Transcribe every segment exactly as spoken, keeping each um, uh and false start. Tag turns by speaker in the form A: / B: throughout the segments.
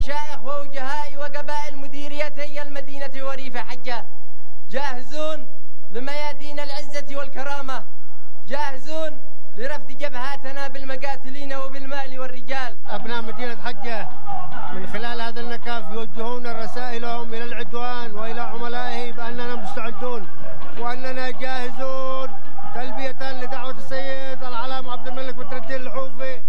A: مشايخ ووجهاء وقبائل مديريتي المدينة وريف حجة جاهزون لميادين العزة والكرامة، جاهزون لرفض جبهاتنا بالمقاتلين وبالمال والرجال.
B: أبناء مدينة حجة من خلال هذا النكاف يوجهون رسائلهم إلى العدوان وإلى عملائه بأننا مستعدون وأننا جاهزون تلبية لدعوة السيد العلام عبد الملك بدر الدين الحوفي.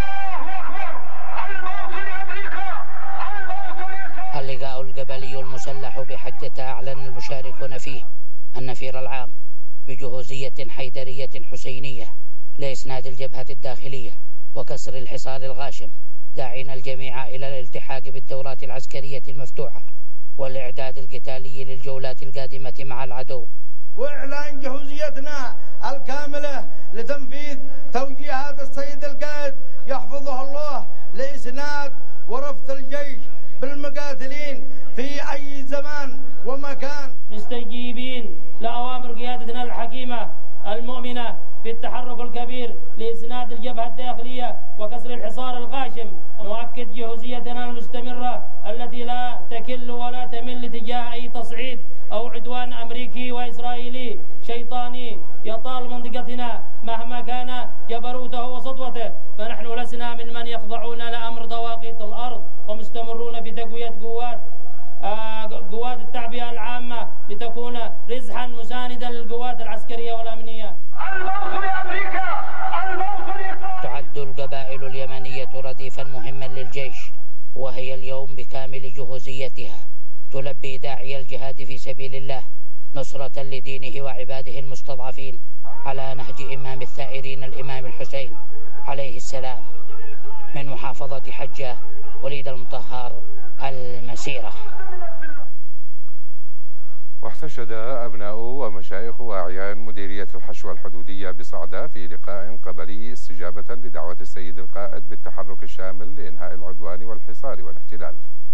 C: اللقاء القبلي المسلح بحجة أعلن المشاركون فيه النفير العام بجهوزية حيدرية حسينية لإسناد الجبهة الداخلية وكسر الحصار الغاشم، داعين الجميع إلى الالتحاق بالدورات العسكرية المفتوحة والإعداد القتالي للجولات القادمة مع العدو،
D: وإعلان جهوزيتنا الكاملة لتنفيذ توجيهات السيد القائد يحفظه الله لإسناد ورفض الجيش بالمقاتلين في أي زمان ومكان،
E: مستجيبين لأوامر قيادتنا الحكيمة المؤمنة في التحرك الكبير لإسناد الجبهة الداخلية وكسر الحصار الغاشم. نؤكد جهوزيتنا المستمرة التي لا تكل ولا تمل تجاه أي تصعيد أو عدوان أمريكي وإسرائيلي شيطاني يطال منطقتنا مهما كان جبروته وسطوته، فنحن لسنا من من يخضعون لأمر ضواغيت الأرض، ومستمرون في تقوية قوات آه قوات التعبئة العامة لتكون رزحا مساندا للقوات العسكرية والأمنية.
F: الموت لأمريكا، الموت لإسرائيل.
C: تعد القبائل اليمنية رديفا مهما للجيش، وهي اليوم بكامل جهوزيتها تلبي داعي الجهاد في سبيل الله نصرة لدينه وعباده المستضعفين على نهج إمام الثائرين الإمام الحسين عليه السلام. من محافظة حجة، وليد المطهر، المسيرة.
G: واحتشد أبناء ومشايخ وأعيان مديرية الحشوة الحدودية بصعدة في لقاء قبلي استجابة لدعوة السيد القائد بالتحرك الشامل لإنهاء العدوان والحصار والاحتلال.